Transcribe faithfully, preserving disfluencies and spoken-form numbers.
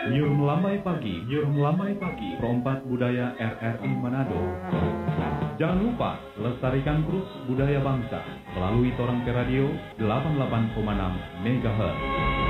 Nyur Melambai Pagi, Nyur Melambai Pagi, Perompak Budaya R R I Manado. Jangan lupa lestarikan terus budaya bangsa melalui Torang Ke Radio delapan puluh delapan koma enam megahertz.